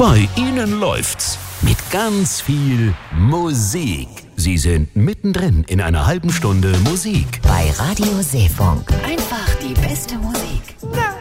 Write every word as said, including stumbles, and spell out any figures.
Bei Ihnen läuft's mit ganz viel Musik. Sie sind mittendrin in einer halben Stunde Musik. Bei Radio Seefunk. Einfach die beste Musik. Na,